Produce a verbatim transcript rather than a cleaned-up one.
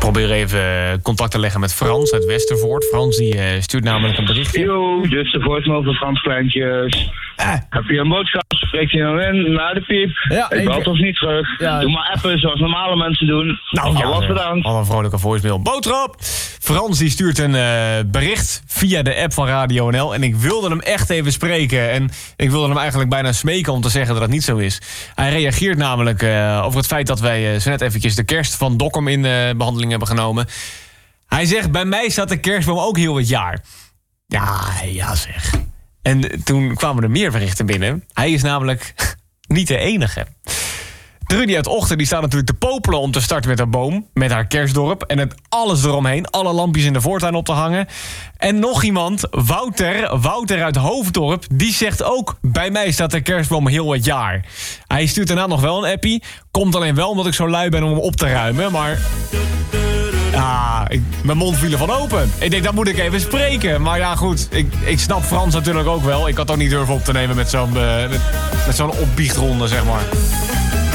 probeer even contact te leggen met Frans uit Westervoort. Frans die uh, stuurt namelijk een berichtje. Yo, dit is de voicemail van Frans Kleintjes. Ah. Heb je een boodschap? Spreek je nou in naar de piep? Ja, ik bel toch niet terug? Ja. Doe maar appen zoals normale mensen doen. Nou, Alvast ja, bedankt. al een vrolijke voicemail. Boodschap! Frans die stuurt een uh, bericht via de app van Radio N L. En ik wilde hem echt even spreken. En ik wilde hem eigenlijk bijna smeken om te zeggen dat het niet zo is. Hij reageert namelijk uh, over het feit dat wij uh, zo net eventjes de kerst van Dokkum in uh, behandeling hebben genomen. Hij zegt, bij mij staat de kerstboom ook heel het jaar. Ja, ja zeg. En toen kwamen er meer berichten binnen. Hij is namelijk niet de enige. Trudy uit Ochten die staat natuurlijk te popelen om te starten met haar boom. Met haar kerstdorp. En het alles eromheen. Alle lampjes in de voortuin op te hangen. En nog iemand, Wouter. Wouter uit Hoofddorp. Die zegt ook, bij mij staat de kerstboom heel het jaar. Hij stuurt daarna nog wel een appie. Komt alleen wel omdat ik zo lui ben om hem op te ruimen. Maar... Ah, ik, mijn mond viel ervan open. Ik denk, dat moet ik even spreken. Maar ja, goed. Ik, ik snap Frans natuurlijk ook wel. Ik had ook niet durven op te nemen met zo'n, uh, met, met zo'n opbiechtronde, zeg maar.